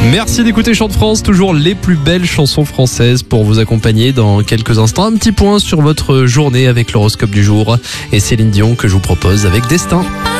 Merci d'écouter Chant de France, toujours les plus belles chansons françaises pour vous accompagner dans quelques instants. Un petit point sur votre journée avec l'horoscope du jour et Céline Dion que je vous propose avec Destin.